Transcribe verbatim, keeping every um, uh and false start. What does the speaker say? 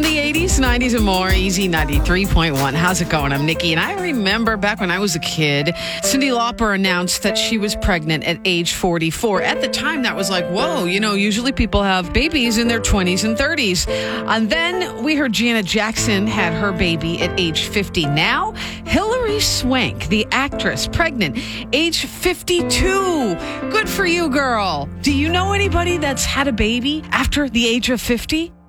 the eighties, nineties, and more. Easy ninety-three point one. How's it going? I'm Nikki, and I remember back when I was a kid, Cyndi Lauper announced that she was pregnant at age forty-four. At the time, that was like, whoa, you know, usually people have babies in their twenties and thirties. And then we heard Janet Jackson had her baby at age fifty. Now, Hilary Swank, the actress, pregnant, age fifty-two. Good for you, girl. Do you know anybody that's had a baby after the age of fifty?